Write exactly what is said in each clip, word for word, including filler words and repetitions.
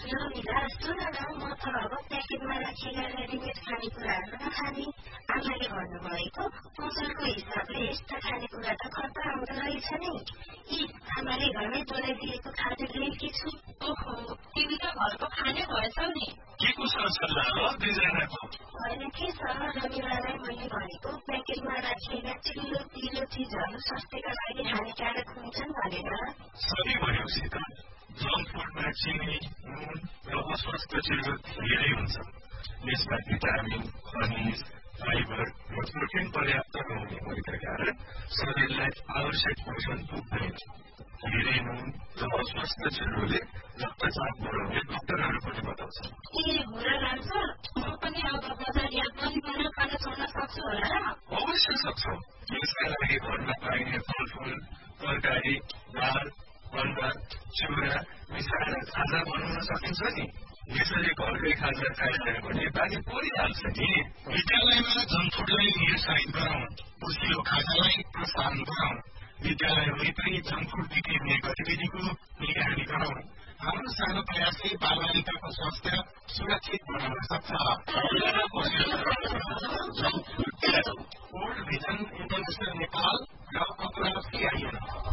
रमिला सुन न म त अब प्याकेटमा राखिएका रेडिमेड खानेकुराहरू नखाने आमाले भन्नुभएको पसलको हिसाबले यस्ता खानेकुरा त खतरा हुँदो रहेछ नि यी आमाले घरमै बनाइदिएको खाद्य ल्याएकी छु ओहो तिमी त घरको खाने भएछौ नि के कुशल सल्लाह हो दुईजनाको होइन के छ रमिलालाई मैले भनेको प्याकेटमा राखिएका चिल्लो पिलो चिजहरू स्वास्थ्यका लागि हानिकारक हुन्छन् भनेर सही भन्यो सीता जङ्क फुडमा चिनी नुन र अस्वस्थ चिजहरू धेरै हुन्छ यसमा भिटामिन खनिज फाइबर र प्रोटिन पर्याप्त नहुने भएका कारण शरीरलाई आवश्यक पोषण पुग्दैन धेरै नुन र अस्वस्थ चिजहरूले रक्तचाप बढाउने डाक्टरहरू पनि बताउँछन् ए हो र लान्छ म पनि अब बजार या पनि खाना छोड्न सक्छु होला र अवश्य सक्छौ यसका लागि घरमा पाइने फलफुल तरकारी दाल अन्डा चिउरा मिसाएर खाजा बनाउन सकिन्छ नि यसरी घरकै खाजा खाइरह्यो भने बानी परिहाल्छ नि विद्यालयमा जङ्क फुडलाई निरुत्साहित गरौँ उसिलो खाजालाई प्रोत्साहन गरौँ विद्यालय वरिपरि जङ्क फुड बिक्री गतिविधिको निगरानी गरौँ हाम्रो सानो प्रयासले बालबालिकाको स्वास्थ्य सुरक्षित बनाउन सक्छ वर्ल्ड भिजन इन्टरनेसनल नेपाल र अपराध सिआइएन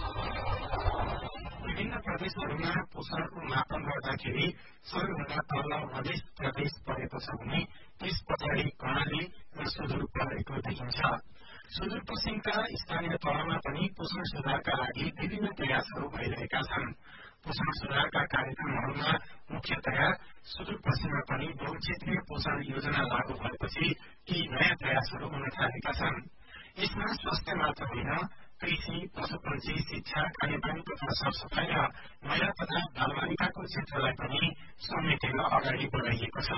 विभिन्न प्रदेशहरूमा पोषणको मापन गर्दाखेरि सबैभन्दा तल मधेस प्रदेश परेको छ भने त्यस पछाडि कर्णाली र सुदूरपश्चिमको देखिन्छ सुदूरपश्चिमका स्थानीय तहमा पनि पोषण सुधारका लागि विभिन्न प्रयासहरू भइरहेका छन् पोषण सुधारका कार्यक्रमहरूमा मुख्यतया सुदूरपश्चिममा पनि बहुक्षेत्रीय पोषण योजना लागू भएपछि केही नयाँ प्रयासहरू हुन थालेका छन् यसमा स्वास्थ्य मात्र होइन कृषि पशुपन्छी शिक्षा खानेपानी तथा सरसफाई र महिला तथा बालबालिकाको क्षेत्रलाई पनि समेटेर अगाडि बढाइएको छ